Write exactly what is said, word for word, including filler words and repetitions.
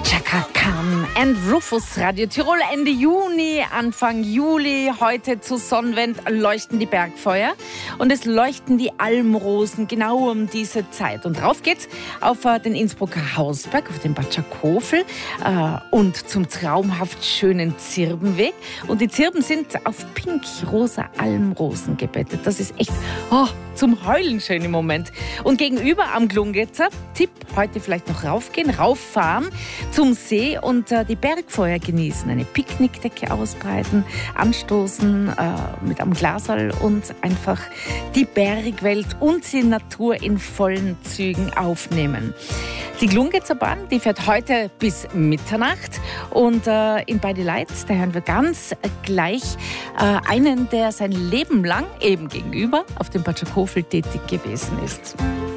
Chaka Khan and Rufus, Radio Tirol, Ende Juni, Anfang Juli. Heute zu Sonnenwend leuchten die Bergfeuer und es leuchten die Almrosen genau um diese Zeit. Und drauf geht's auf den Innsbrucker Hausberg, auf den Batschakofel äh, und zum traumhaft schönen Zirbenweg. Und die Zirben sind auf pink-rosa Almrosen gebettet. Das ist echt oh, zum Heulen schön im Moment. Und gegenüber am Glungetzer, Tipp, heute vielleicht noch raufgehen, rauffahren zum See und äh, die Bergfeuer genießen. Eine Picknickdecke ausbreiten, anstoßen äh, mit einem Glaserl und einfach die Bergwelt und die Natur in vollen Zügen aufnehmen. Die Glungetzer Bahn, die fährt heute bis Mitternacht und äh, in Bei die Leitz, da hören wir ganz gleich äh, einen, der sein Leben lang eben gegenüber auf dem Batschakofel tätig gewesen ist.